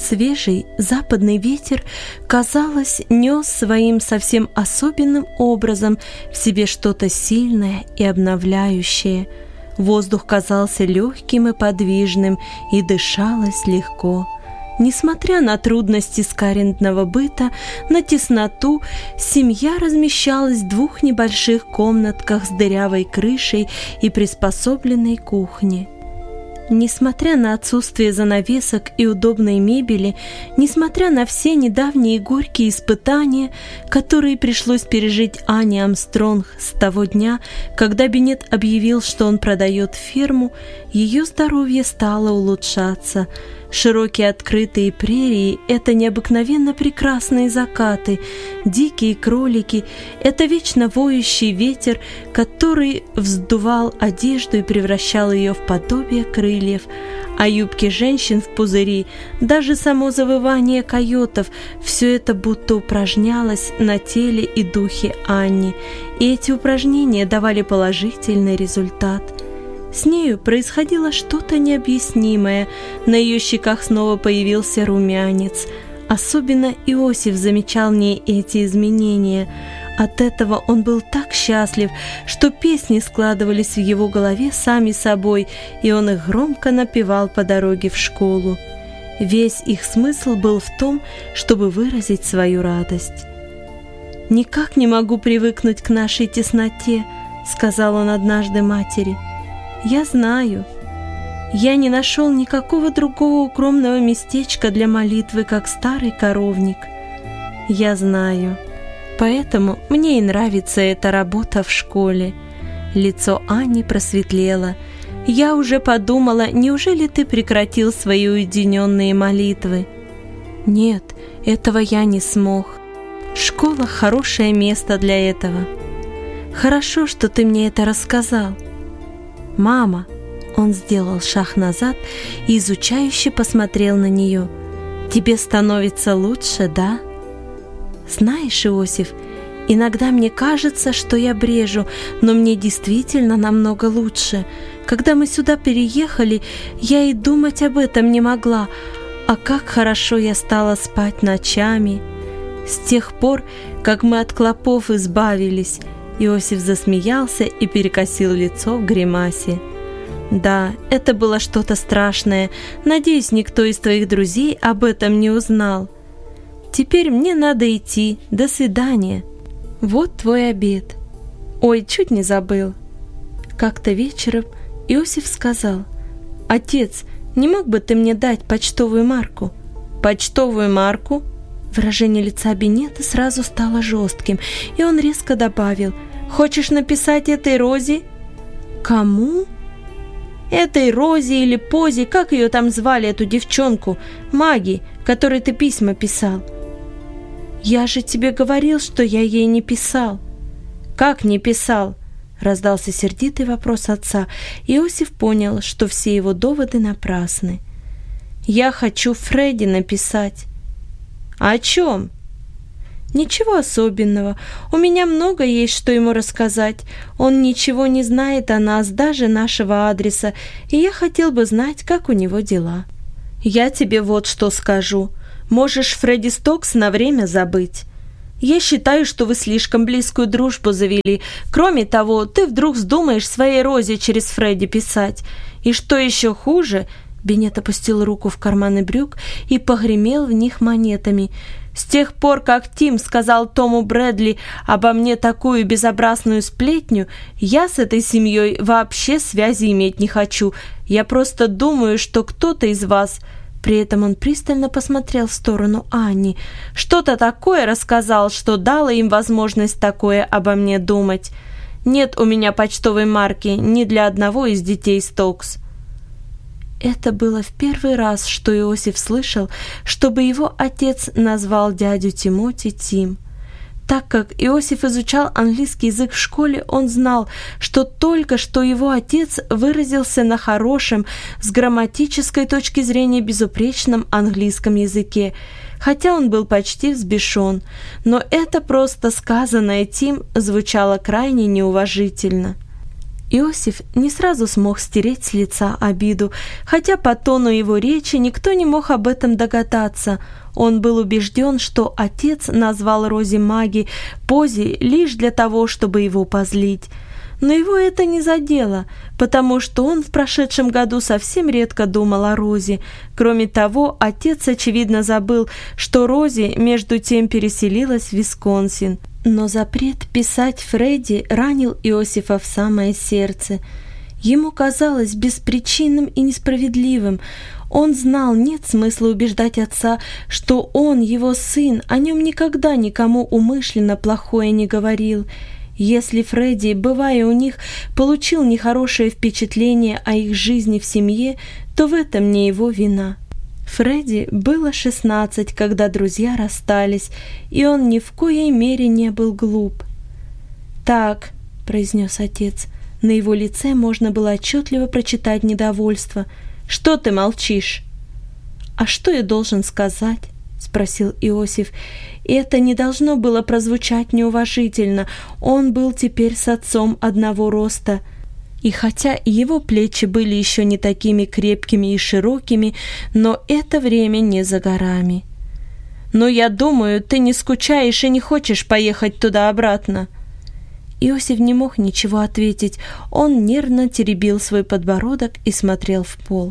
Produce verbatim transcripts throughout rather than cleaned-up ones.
Свежий западный ветер, казалось, нес своим совсем особенным образом в себе что-то сильное и обновляющее. Воздух казался легким и подвижным, и дышалось легко. Несмотря на трудности скарендного быта, на тесноту, семья размещалась в двух небольших комнатках с дырявой крышей и приспособленной кухней. Несмотря на отсутствие занавесок и удобной мебели, несмотря на все недавние горькие испытания, которые пришлось пережить Ане Армстронг с того дня, когда Беннет объявил, что он продает ферму, ее здоровье стало улучшаться. Широкие открытые прерии — это необыкновенно прекрасные закаты, дикие кролики — это вечно воющий ветер, который вздувал одежду и превращал ее в подобие крыльев, а юбки женщин в пузыри, даже само завывание койотов — все это будто упражнялось на теле и духе Анни, и эти упражнения давали положительный результат. С нею происходило что-то необъяснимое, на ее щеках снова появился румянец. Особенно Иосиф замечал в ней эти изменения. От этого он был так счастлив, что песни складывались в его голове сами собой, и он их громко напевал по дороге в школу. Весь их смысл был в том, чтобы выразить свою радость. «Никак не могу привыкнуть к нашей тесноте», — сказал он однажды матери. «Я знаю. Я не нашел никакого другого укромного местечка для молитвы, как старый коровник. Я знаю. Поэтому мне и нравится эта работа в школе». Лицо Ани просветлело. «Я уже подумала, неужели ты прекратил свои уединенные молитвы?» «Нет, этого я не смог. Школа — хорошее место для этого. Хорошо, что ты мне это рассказал. Мама», — он сделал шаг назад и изучающе посмотрел на нее, «тебе становится лучше, да?» «Знаешь, Иосиф, иногда мне кажется, что я брежу, но мне действительно намного лучше. Когда мы сюда переехали, я и думать об этом не могла, а как хорошо я стала спать ночами. С тех пор, как мы от клопов избавились». Иосиф засмеялся и перекосил лицо в гримасе. «Да, это было что-то страшное. Надеюсь, никто из твоих друзей об этом не узнал. Теперь мне надо идти. До свидания. Вот твой обед. Ой, чуть не забыл». Как-то вечером Иосиф сказал: «Отец, не мог бы ты мне дать почтовую марку?» «Почтовую марку?» Выражение лица Беннета сразу стало жестким, и он резко добавил: «Хочешь написать этой Розе?» «Кому?» «Этой Розе или Позе, как ее там звали, эту девчонку, Маги, которой ты письма писал». «Я же тебе говорил, что я ей не писал». «Как не писал?» Раздался сердитый вопрос отца. Иосиф понял, что все его доводы напрасны. «Я хочу Фредди написать». «О чем?» «Ничего особенного. У меня много есть, что ему рассказать. Он ничего не знает о нас, даже нашего адреса, и я хотел бы знать, как у него дела». «Я тебе вот что скажу. Можешь Фредди Стокс на время забыть. Я считаю, что вы слишком близкую дружбу завели. Кроме того, ты вдруг вздумаешь своей Розе через Фредди писать. И что еще хуже...» Беннет опустил руку в карманы брюк и погремел в них монетами. «С тех пор, как Тим сказал Тому Брэдли обо мне такую безобразную сплетню, я с этой семьей вообще связи иметь не хочу. Я просто думаю, что кто-то из вас...» При этом он пристально посмотрел в сторону Анни. «Что-то такое рассказал, что дало им возможность такое обо мне думать. Нет у меня почтовой марки ни для одного из детей Стокс». Это было в первый раз, что Иосиф слышал, чтобы его отец назвал дядю Тимоти Тим. Так как Иосиф изучал английский язык в школе, он знал, что только что его отец выразился на хорошем, с грамматической точки зрения безупречном английском языке, хотя он был почти взбешен, но это просто сказанное Тим звучало крайне неуважительно. Иосиф не сразу смог стереть с лица обиду, хотя по тону его речи никто не мог об этом догадаться. Он был убежден, что отец назвал Рози Маги Пози лишь для того, чтобы его позлить. Но его это не задело, потому что он в прошедшем году совсем редко думал о Рози. Кроме того, отец, очевидно, забыл, что Рози между тем переселилась в Висконсин. Но запрет писать Фредди ранил Иосифа в самое сердце. Ему казалось беспричинным и несправедливым. Он знал, нет смысла убеждать отца, что он, его сын, о нем никогда никому умышленно плохое не говорил. Если Фредди, бывая у них, получил нехорошее впечатление о их жизни в семье, то в этом не его вина. Фредди было шестнадцать, когда друзья расстались, и он ни в коей мере не был глуп. «Так», — произнес отец, на его лице можно было отчетливо прочитать недовольство. «Что ты молчишь?» «А что я должен сказать?» — спросил Иосиф. И это не должно было прозвучать неуважительно. Он был теперь с отцом одного роста. И хотя его плечи были еще не такими крепкими и широкими, но это время не за горами. «Но я думаю, ты не скучаешь и не хочешь поехать туда-обратно». Иосиф не мог ничего ответить. Он нервно теребил свой подбородок и смотрел в пол.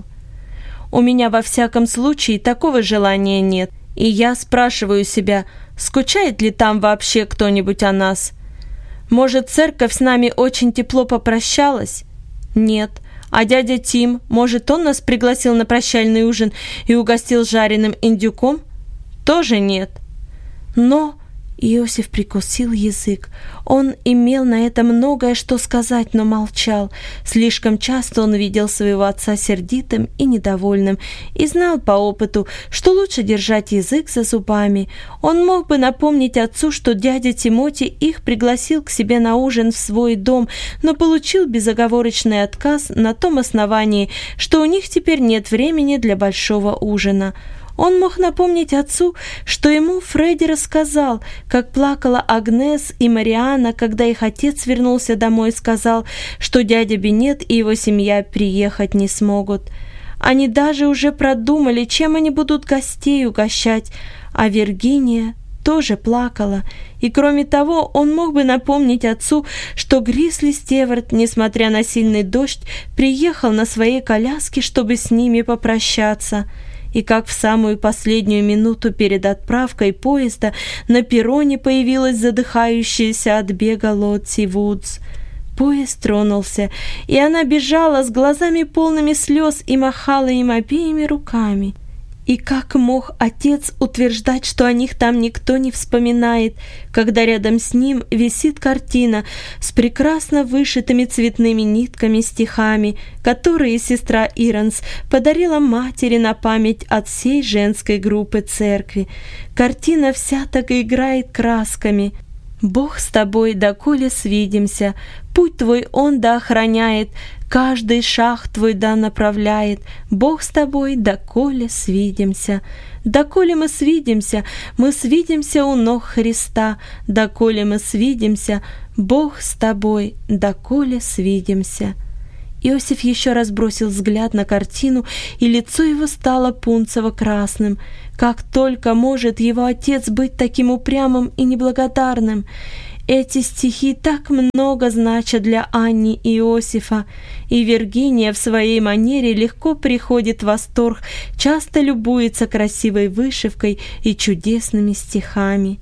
«У меня во всяком случае такого желания нет, и я спрашиваю себя, скучает ли там вообще кто-нибудь о нас? Может, церковь с нами очень тепло попрощалась? Нет. А дядя Тим, может, он нас пригласил на прощальный ужин и угостил жареным индюком? Тоже нет. Но...» Иосиф прикусил язык. Он имел на это многое что сказать, но молчал. Слишком часто он видел своего отца сердитым и недовольным и знал по опыту, что лучше держать язык за зубами. Он мог бы напомнить отцу, что дядя Тимоти их пригласил к себе на ужин в свой дом, но получил безоговорочный отказ на том основании, что у них теперь нет времени для большого ужина. Он мог напомнить отцу, что ему Фредди рассказал, как плакала Агнес и Марианна, когда их отец вернулся домой и сказал, что дядя Беннет и его семья приехать не смогут. Они даже уже продумали, чем они будут гостей угощать, а Виргиния тоже плакала. И кроме того, он мог бы напомнить отцу, что Грисли Стеварт, несмотря на сильный дождь, приехал на своей коляске, чтобы с ними попрощаться. И как в самую последнюю минуту перед отправкой поезда на перроне появилась задыхающаяся от бега Лотти Вудс. Поезд тронулся, и она бежала с глазами полными слез и махала им обеими руками. И как мог отец утверждать, что о них там никто не вспоминает, когда рядом с ним висит картина с прекрасно вышитыми цветными нитками стихами, которые сестра Иранс подарила матери на память от всей женской группы церкви. Картина вся так и играет красками. «Бог с тобой, доколе свидимся, путь твой он да охраняет, каждый шаг твой да направляет, Бог с тобой, доколе свидимся. Доколе мы свидимся, мы свидимся у ног Христа, доколе мы свидимся, Бог с тобой, доколе свидимся». Иосиф еще раз бросил взгляд на картину, и лицо его стало пунцово-красным. Как только может его отец быть таким упрямым и неблагодарным? Эти стихи так много значат для Анни и Иосифа, и Виргиния в своей манере легко приходит в восторг, часто любуется красивой вышивкой и чудесными стихами.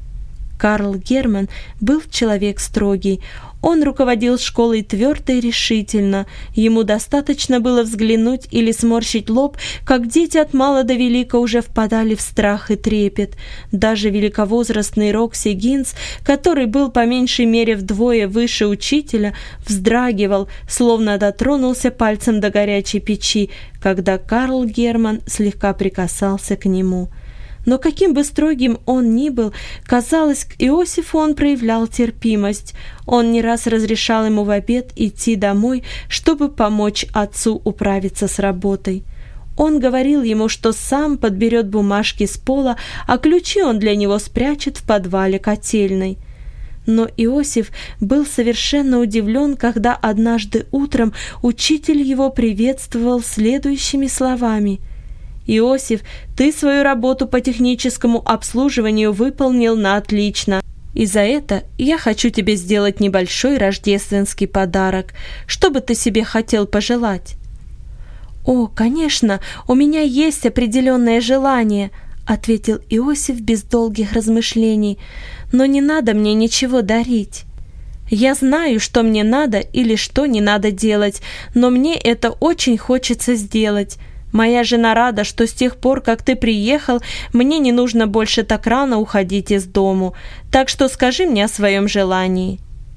Карл Герман был человек строгий. Он руководил школой твердо и решительно. Ему достаточно было взглянуть или сморщить лоб, как дети от мала до велика уже впадали в страх и трепет. Даже великовозрастный Рокси Гинс, который был по меньшей мере вдвое выше учителя, вздрагивал, словно дотронулся пальцем до горячей печи, когда Карл Герман слегка прикасался к нему. Но каким бы строгим он ни был, казалось, к Иосифу он проявлял терпимость. Он не раз разрешал ему в обед идти домой, чтобы помочь отцу управиться с работой. Он говорил ему, что сам подберет бумажки с пола, а ключи он для него спрячет в подвале котельной. Но Иосиф был совершенно удивлен, когда однажды утром учитель его приветствовал следующими словами: «Иосиф, ты свою работу по техническому обслуживанию выполнил на отлично. И за это я хочу тебе сделать небольшой рождественский подарок. Что бы ты себе хотел пожелать?» «О, конечно, у меня есть определенное желание», — ответил Иосиф без долгих размышлений, «но не надо мне ничего дарить. Я знаю, что мне надо или что не надо делать, но мне это очень хочется сделать. Моя жена рада, что с тех пор, как ты приехал, мне не нужно больше так рано уходить из дому, так что скажи мне о своем желании».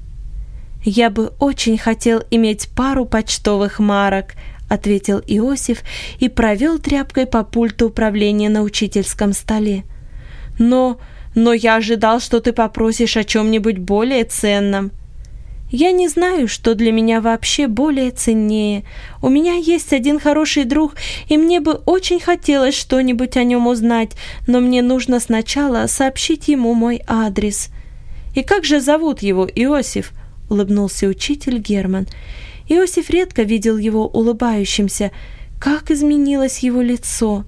«Я бы очень хотел иметь пару почтовых марок», — ответил Иосиф и провел тряпкой по пульту управления на учительском столе. «Но, но я ожидал, что ты попросишь о чем-нибудь более ценном». «Я не знаю, что для меня вообще более ценнее. У меня есть один хороший друг, и мне бы очень хотелось что-нибудь о нем узнать, но мне нужно сначала сообщить ему мой адрес». «И как же зовут его, Иосиф?» — улыбнулся учитель Герман. Иосиф редко видел его улыбающимся. Как изменилось его лицо!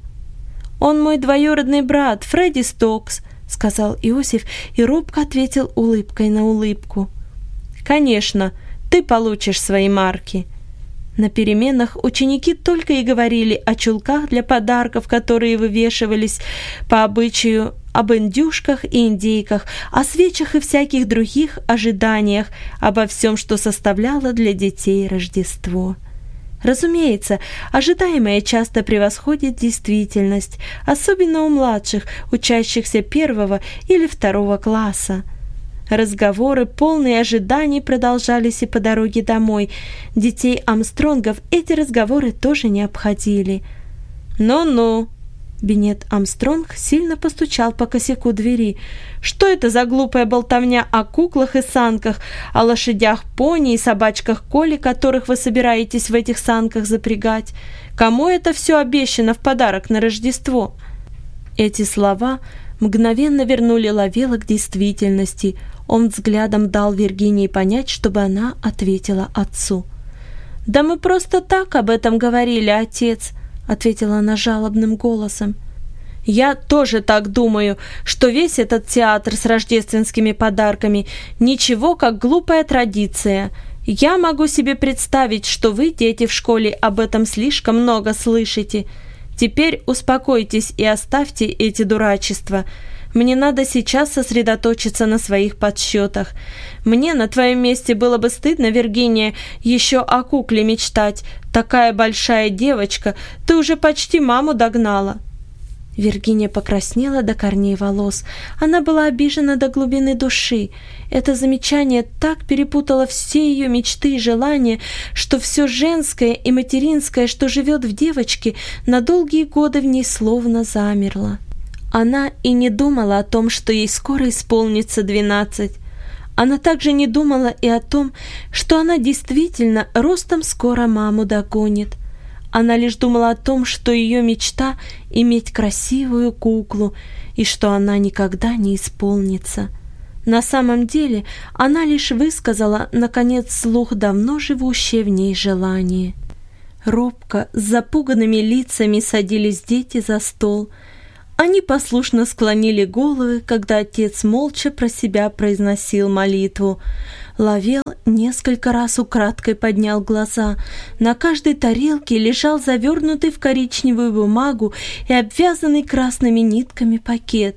«Он мой двоюродный брат, Фредди Стокс», — сказал Иосиф и робко ответил улыбкой на улыбку. «Конечно, ты получишь свои марки». На переменах ученики только и говорили о чулках для подарков, которые вывешивались по обычаю, об индюшках и индейках, о свечах и всяких других ожиданиях, обо всем, что составляло для детей Рождество. Разумеется, ожидаемое часто превосходит действительность, особенно у младших, учащихся первого или второго класса. Разговоры, полные ожиданий, продолжались и по дороге домой. Детей Армстронгов эти разговоры тоже не обходили. «Ну-ну!» Беннет Армстронг сильно постучал по косяку двери. «Что это за глупая болтовня о куклах и санках, о лошадях пони и собачках Коли, которых вы собираетесь в этих санках запрягать? Кому это все обещано в подарок на Рождество?» Эти слова мгновенно вернули Лавела к действительности. Он взглядом дал Виргинии понять, чтобы она ответила отцу. «Да мы просто так об этом говорили, отец», — ответила она жалобным голосом. «Я тоже так думаю, что весь этот театр с рождественскими подарками ничего, как глупая традиция. Я могу себе представить, что вы, дети в школе, об этом слишком много слышите. Теперь успокойтесь и оставьте эти дурачества. Мне надо сейчас сосредоточиться на своих подсчетах. Мне на твоем месте было бы стыдно, Виргиния, еще о кукле мечтать. Такая большая девочка, ты уже почти маму догнала». Виргиния покраснела до корней волос. Она была обижена до глубины души. Это замечание так перепутало все ее мечты и желания, что все женское и материнское, что живет в девочке, на долгие годы в ней словно замерло. Она и не думала о том, что ей скоро исполнится двенадцать. Она также не думала и о том, что она действительно ростом скоро маму догонит. Она лишь думала о том, что ее мечта — иметь красивую куклу, и что она никогда не исполнится. На самом деле она лишь высказала, наконец, вслух давно живущее в ней желание. Робко, с запуганными лицами садились дети за стол. Они послушно склонили головы, когда отец молча про себя произносил молитву. Лавел несколько раз украдкой поднял глаза. На каждой тарелке лежал завернутый в коричневую бумагу и обвязанный красными нитками пакет.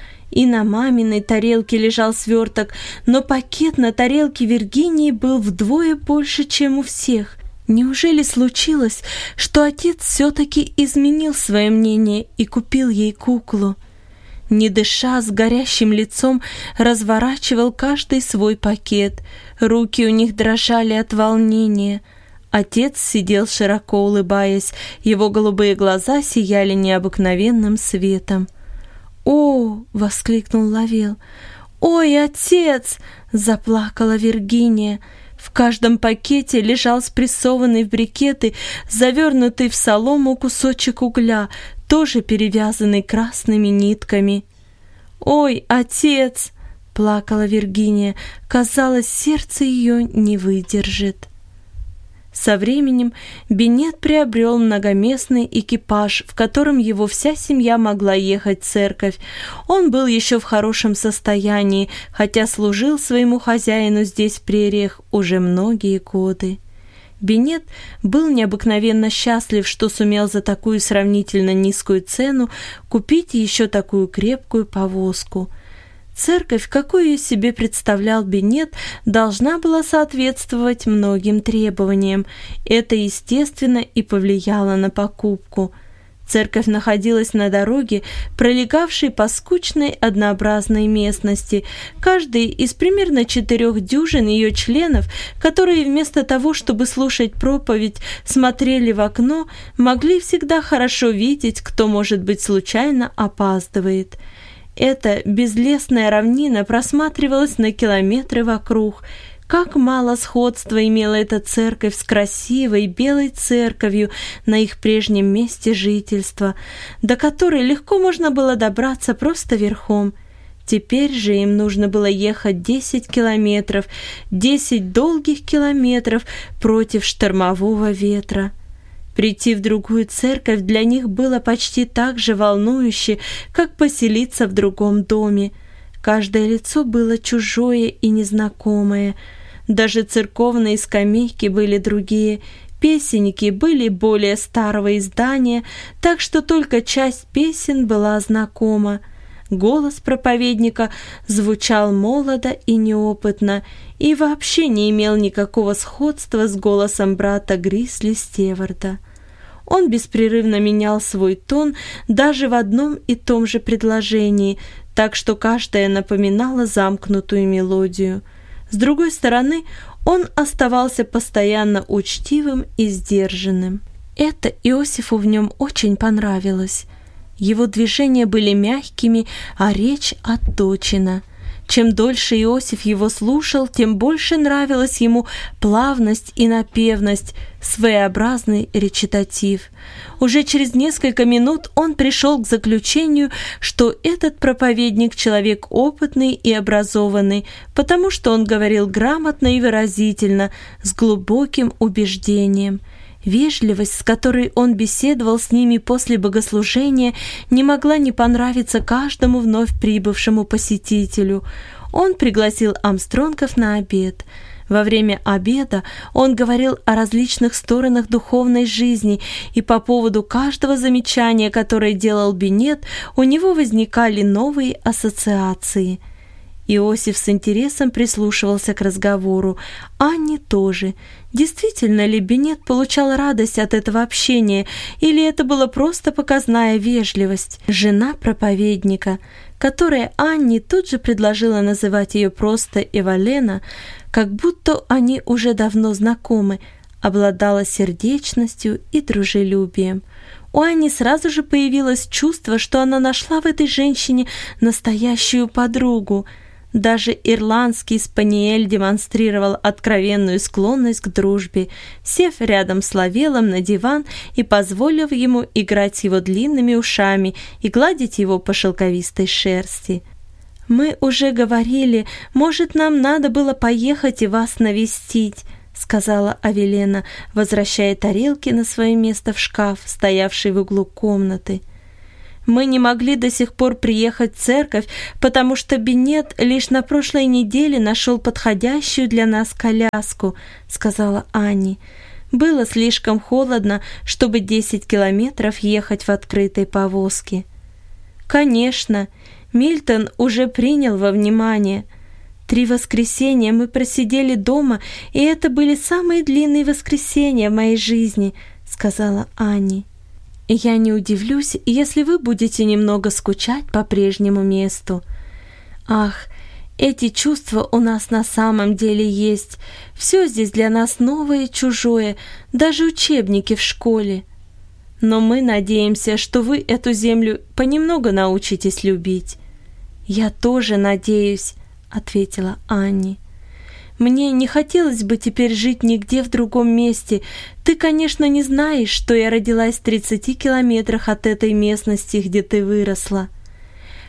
И на маминой тарелке лежал сверток, но пакет на тарелке Виргинии был вдвое больше, чем у всех. Неужели случилось, что отец все-таки изменил свое мнение и купил ей куклу? Не дыша, с горящим лицом разворачивал каждый свой пакет. Руки у них дрожали от волнения. Отец сидел широко улыбаясь, его голубые глаза сияли необыкновенным светом. «О!» — воскликнул Лавел. «Ой, отец!» — заплакала Виргиния. В каждом пакете лежал спрессованный в брикеты, завернутый в солому кусочек угля, тоже перевязанный красными нитками. «Ой, отец!» плакала Виргиния. Казалось, сердце ее не выдержит. Со временем Беннет приобрел многоместный экипаж, в котором его вся семья могла ехать в церковь. Он был еще в хорошем состоянии, хотя служил своему хозяину здесь в прериях уже многие годы. Беннет был необыкновенно счастлив, что сумел за такую сравнительно низкую цену купить еще такую крепкую повозку. Церковь, какую ее себе представлял Беннет, должна была соответствовать многим требованиям. Это, естественно, и повлияло на покупку. Церковь находилась на дороге, пролегавшей по скучной однообразной местности. Каждый из примерно четырех дюжин ее членов, которые вместо того, чтобы слушать проповедь, смотрели в окно, могли всегда хорошо видеть, кто, может быть, случайно опаздывает. Эта безлесная равнина просматривалась на километры вокруг. Как мало сходства имела эта церковь с красивой белой церковью на их прежнем месте жительства, до которой легко можно было добраться просто верхом. Теперь же им нужно было ехать десять километров, десять долгих километров против штормового ветра. Прийти в другую церковь для них было почти так же волнующе, как поселиться в другом доме. Каждое лицо было чужое и незнакомое. Даже церковные скамейки были другие, песенники были более старого издания, так что только часть песен была знакома. Голос проповедника звучал молодо и неопытно и вообще не имел никакого сходства с голосом брата Грисли Стеварда. Он беспрерывно менял свой тон даже в одном и том же предложении, так что каждое напоминало замкнутую мелодию. С другой стороны, он оставался постоянно учтивым и сдержанным. Это Иосифу в нем очень понравилось. Его движения были мягкими, а речь отточена. Чем дольше Иосиф его слушал, тем больше нравилась ему плавность и напевность, своеобразный речитатив. Уже через несколько минут он пришел к заключению, что этот проповедник человек опытный и образованный, потому что он говорил грамотно и выразительно, с глубоким убеждением. Вежливость, с которой он беседовал с ними после богослужения, не могла не понравиться каждому вновь прибывшему посетителю. Он пригласил Армстронгов на обед. Во время обеда он говорил о различных сторонах духовной жизни, и по поводу каждого замечания, которое делал Беннет, у него возникали новые ассоциации. Иосиф с интересом прислушивался к разговору. Анне тоже. Действительно ли Беннет получал радость от этого общения, или это была просто показная вежливость? Жена проповедника, которая Анне тут же предложила называть ее просто Эвалена, как будто они уже давно знакомы, обладала сердечностью и дружелюбием. У Анни сразу же появилось чувство, что она нашла в этой женщине настоящую подругу. Даже ирландский спаниель демонстрировал откровенную склонность к дружбе, сев рядом с Лавелом на диван и позволив ему играть с его длинными ушами и гладить его по шелковистой шерсти. «Мы уже говорили, может, нам надо было поехать и вас навестить», — сказала Авелена, возвращая тарелки на свое место в шкаф, стоявший в углу комнаты. «Мы не могли до сих пор приехать в церковь, потому что Беннет лишь на прошлой неделе нашел подходящую для нас коляску», — сказала Анни. «Было слишком холодно, чтобы десять километров ехать в открытой повозке». «Конечно, Мильтон уже принял во внимание. Три воскресенья мы просидели дома, и это были самые длинные воскресенья в моей жизни», — сказала Анни. «Я не удивлюсь, если вы будете немного скучать по прежнему месту. Ах, эти чувства у нас на самом деле есть. Все здесь для нас новое и чужое, даже учебники в школе. Но мы надеемся, что вы эту землю понемногу научитесь любить». «Я тоже надеюсь», — ответила Анни. «Мне не хотелось бы теперь жить нигде в другом месте. Ты, конечно, не знаешь, что я родилась в тридцати километрах от этой местности, где ты выросла».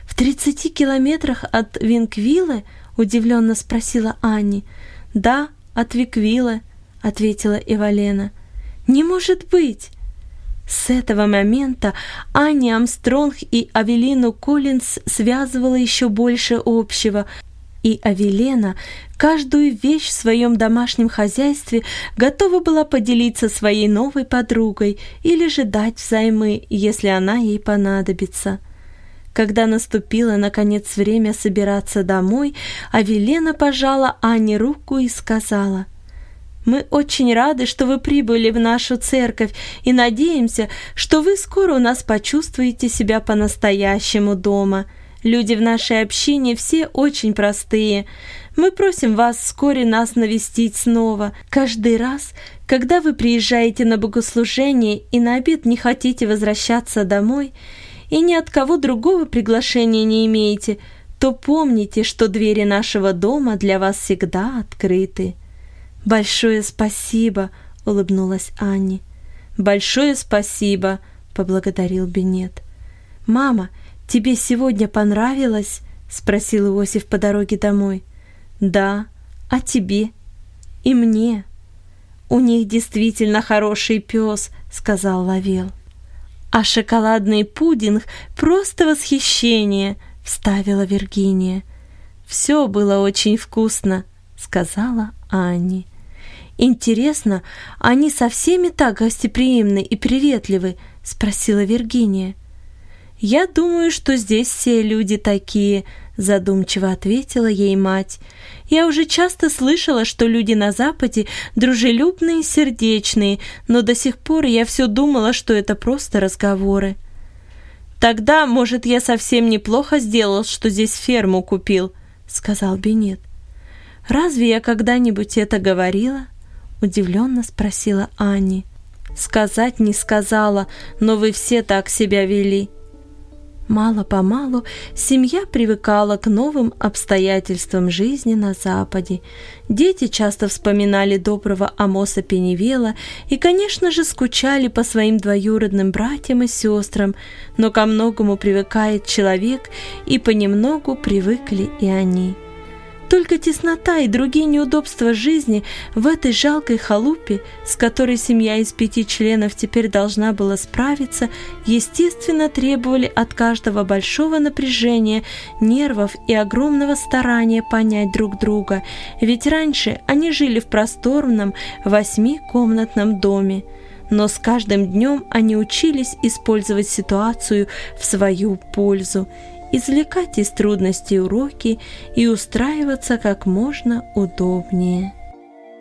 в тридцати километрах от Винквилле?» — удивленно спросила Анни. «Да, от Винквилле», — ответила Эвалена. «Не может быть!» С этого момента Анни Армстронг и Авелину Коллинз связывала еще больше общего, и Авелена каждую вещь в своем домашнем хозяйстве готова была поделиться своей новой подругой или же дать взаймы, если она ей понадобится. Когда наступило, наконец, время собираться домой, Авелена пожала Анне руку и сказала: «Мы очень рады, что вы прибыли в нашу церковь, и надеемся, что вы скоро у нас почувствуете себя по-настоящему дома. Люди в нашей общине все очень простые. Мы просим вас вскоре нас навестить снова. Каждый раз, когда вы приезжаете на богослужение и на обед не хотите возвращаться домой, и ни от кого другого приглашения не имеете, то помните, что двери нашего дома для вас всегда открыты». «Большое спасибо», — улыбнулась Анни. «Большое спасибо», — поблагодарил Беннет. «Мама, тебе сегодня понравилось?» — спросил Иосиф по дороге домой. «Да, а тебе?» «И мне». «У них действительно хороший пес», — сказал Лавел. «А шоколадный пудинг — просто восхищение», — вставила Виргиния. «Все было очень вкусно», — сказала Анни. «Интересно, они со всеми так гостеприимны и приветливы?» — спросила Виргиния. «Я думаю, что здесь все люди такие», — задумчиво ответила ей мать. «Я уже часто слышала, что люди на Западе дружелюбные и сердечные, но до сих пор я все думала, что это просто разговоры». «Тогда, может, я совсем неплохо сделал, что здесь ферму купил», — сказал Беннет. «Разве я когда-нибудь это говорила?» — удивленно спросила Анни. «Сказать не сказала, но вы все так себя вели». Мало-помалу семья привыкала к новым обстоятельствам жизни на Западе. Дети часто вспоминали доброго Амоса Пеннивела и, конечно же, скучали по своим двоюродным братьям и сестрам, но ко многому привыкает человек, и понемногу привыкли и они. Только теснота и другие неудобства жизни в этой жалкой халупе, с которой семья из пяти членов теперь должна была справиться, естественно, требовали от каждого большого напряжения, нервов и огромного старания понять друг друга, ведь раньше они жили в просторном восьмикомнатном доме. Но с каждым днем они учились использовать ситуацию в свою пользу, извлекать из трудностей уроки и устраиваться как можно удобнее.